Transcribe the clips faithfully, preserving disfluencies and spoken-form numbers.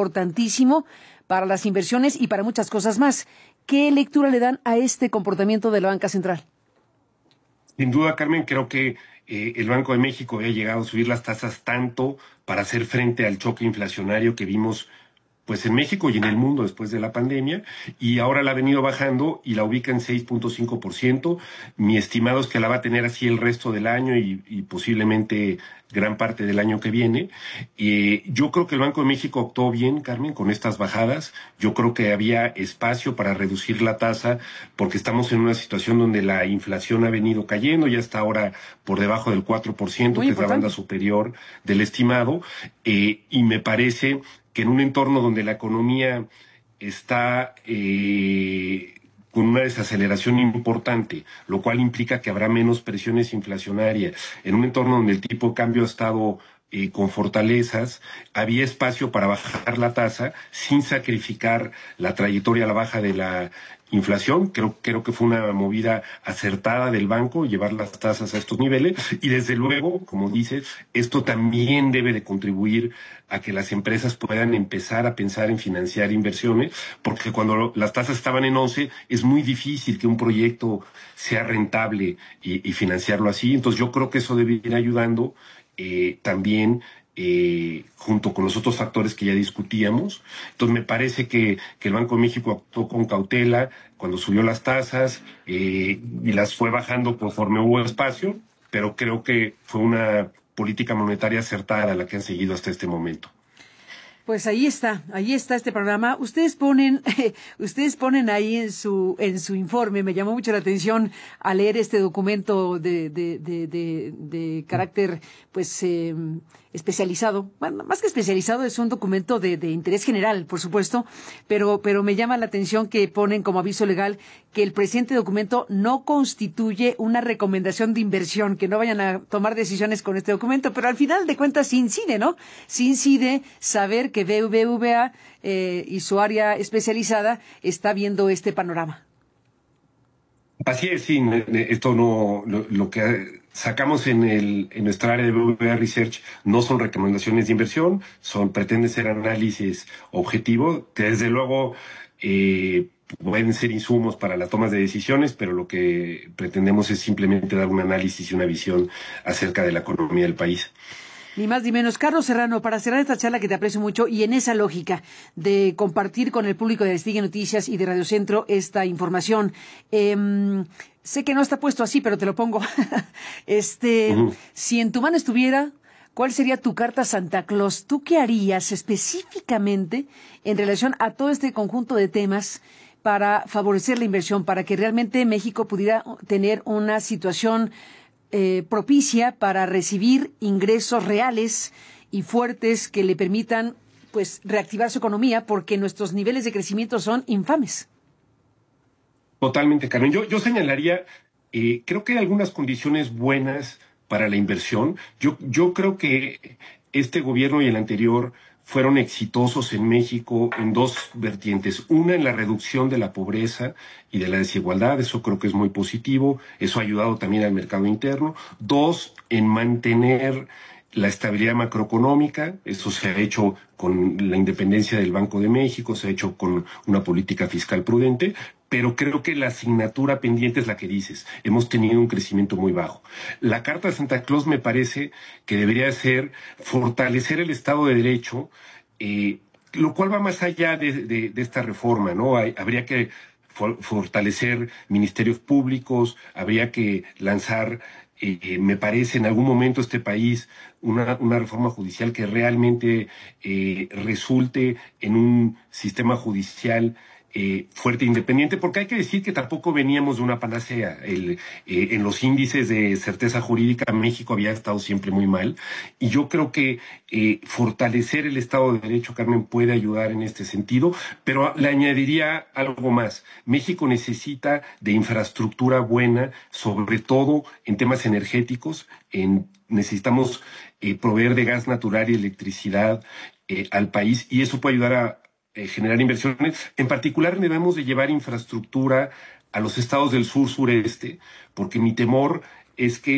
importantísimo para las inversiones y para muchas cosas más. ¿Qué lectura le dan a este comportamiento de la banca central? Sin duda, Carmen, creo que eh, el Banco de México había llegado a subir las tasas tanto para hacer frente al choque inflacionario que vimos pues en México y en el mundo después de la pandemia, y ahora la ha venido bajando y la ubica en seis punto cinco por ciento. Mi estimado es que la va a tener así el resto del año y, y posiblemente gran parte del año que viene. Eh, yo creo que el Banco de México actuó bien, Carmen, con estas bajadas. Yo creo que había espacio para reducir la tasa porque estamos en una situación donde la inflación ha venido cayendo, ya está ahora por debajo del cuatro por ciento, que es la banda superior del estimado, eh, y me parece que en un entorno donde la economía está eh, con una desaceleración importante, lo cual implica que habrá menos presiones inflacionarias, en un entorno donde el tipo de cambio ha estado eh, con fortalezas, había espacio para bajar la tasa sin sacrificar la trayectoria a la baja de la inflación. Creo, creo que fue una movida acertada del banco llevar las tasas a estos niveles, y desde luego, como dices, esto también debe de contribuir a que las empresas puedan empezar a pensar en financiar inversiones, porque cuando las tasas estaban en once es muy difícil que un proyecto sea rentable y, y financiarlo así. Entonces yo creo que eso debe ir ayudando eh, también Eh, junto con los otros factores que ya discutíamos. Entonces me parece que, que el Banco de México actuó con cautela cuando subió las tasas eh, y las fue bajando conforme hubo espacio, pero creo que fue una política monetaria acertada la que han seguido hasta este momento. Pues ahí está, ahí está este programa. Ustedes ponen, ustedes ponen ahí en su, en su informe, me llamó mucho la atención al leer este documento de, de, de, de, de carácter, pues, eh, especializado. Bueno, más que especializado, es un documento de, de interés general, por supuesto, pero, pero me llama la atención que ponen como aviso legal que el presente documento no constituye una recomendación de inversión, que no vayan a tomar decisiones con este documento, pero al final de cuentas sí incide, ¿no? Sí incide saber que B B V A eh, y su área especializada está viendo este panorama. Así es, sí, esto no, lo, lo que sacamos en el en nuestra área de B B V A Research no son recomendaciones de inversión, son pretenden ser análisis objetivo, que desde luego eh, pueden ser insumos para las tomas de decisiones, pero lo que pretendemos es simplemente dar un análisis y una visión acerca de la economía del país. Ni más ni menos. Carlos Serrano, para cerrar esta charla que te aprecio mucho y en esa lógica de compartir con el público de Investigue Noticias y de Radio Centro esta información, eh, sé que no está puesto así, pero te lo pongo. este, uh-huh. Si en tu mano estuviera, ¿cuál sería tu carta a Santa Claus? ¿Tú qué harías específicamente en relación a todo este conjunto de temas para favorecer la inversión, para que realmente México pudiera tener una situación Eh, propicia para recibir ingresos reales y fuertes que le permitan, pues, reactivar su economía, porque nuestros niveles de crecimiento son infames? Totalmente, Carmen. Yo, yo señalaría, eh, creo que hay algunas condiciones buenas para la inversión. Yo, yo creo que este gobierno y el anterior fueron exitosos en México en dos vertientes. Una, en la reducción de la pobreza y de la desigualdad. Eso creo que es muy positivo. Eso ha ayudado también al mercado interno. Dos, en mantener la estabilidad macroeconómica. Eso se ha hecho con la independencia del Banco de México, se ha hecho con una política fiscal prudente, pero creo que la asignatura pendiente es la que dices. Hemos tenido un crecimiento muy bajo. La Carta de Santa Claus me parece que debería ser fortalecer el Estado de Derecho, eh, lo cual va más allá de, de, de esta reforma, ¿no? Hay, habría que for, fortalecer ministerios públicos, habría que lanzar, eh, me parece, en algún momento este país una, una reforma judicial que realmente eh, resulte en un sistema judicial Eh, fuerte e independiente, porque hay que decir que tampoco veníamos de una panacea. El, eh, en los índices de certeza jurídica México había estado siempre muy mal, y yo creo que eh, fortalecer el Estado de Derecho, Carmen, puede ayudar en este sentido, pero le añadiría algo más. México necesita de infraestructura buena, sobre todo en temas energéticos. En, necesitamos eh, proveer de gas natural y electricidad eh, al país, y eso puede ayudar a Eh, generar inversiones. En particular, debemos de llevar infraestructura a los estados del sur-sureste, porque mi temor es que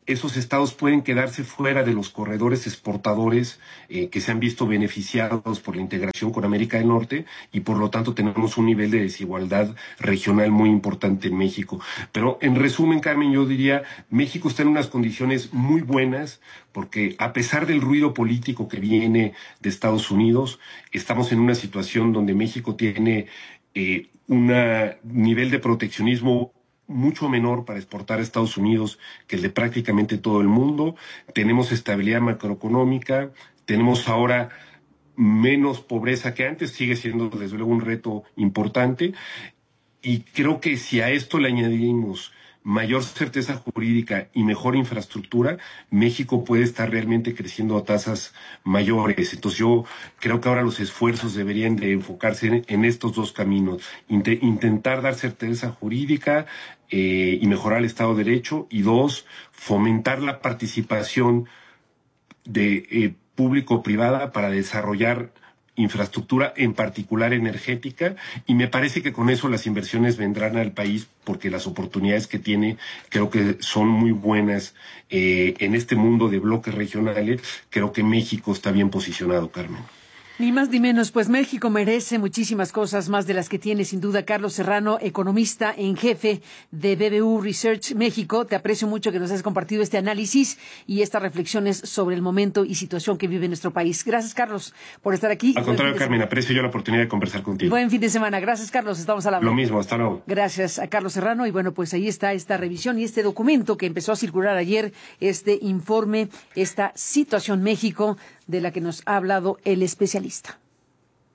esos estados pueden quedarse fuera de los corredores exportadores eh, que se han visto beneficiados por la integración con América del Norte y por lo tanto tenemos un nivel de desigualdad regional muy importante en México. Pero en resumen, Carmen, yo diría, México está en unas condiciones muy buenas porque a pesar del ruido político que viene de Estados Unidos, estamos en una situación donde México tiene eh, un nivel de proteccionismo mucho menor para exportar a Estados Unidos que el de prácticamente todo el mundo. Tenemos estabilidad macroeconómica, tenemos ahora menos pobreza que antes, sigue siendo desde luego un reto importante, y creo que si a esto le añadimos mayor certeza jurídica y mejor infraestructura, México puede estar realmente creciendo a tasas mayores. Entonces yo creo que ahora los esfuerzos deberían de enfocarse en, en estos dos caminos. Int- intentar dar certeza jurídica eh, y mejorar el Estado de Derecho, y dos, fomentar la participación de eh, público-privada para desarrollar infraestructura, en particular energética, y me parece que con eso las inversiones vendrán al país porque las oportunidades que tiene creo que son muy buenas eh, en este mundo de bloques regionales. Creo que México está bien posicionado, Carmen. Ni más ni menos, pues México merece muchísimas cosas más de las que tiene, sin duda. Carlos Serrano, economista en jefe de B B U Research México, te aprecio mucho que nos hayas compartido este análisis y estas reflexiones sobre el momento y situación que vive nuestro país. Gracias, Carlos, por estar aquí. Al contrario, Carmen, aprecio yo la oportunidad de conversar contigo. Buen fin de semana. Gracias, Carlos. Estamos al habla. Lo mismo, hasta luego. Gracias a Carlos Serrano. Y bueno, pues ahí está esta revisión y este documento que empezó a circular ayer, este informe, esta situación México de la que nos ha hablado el especialista.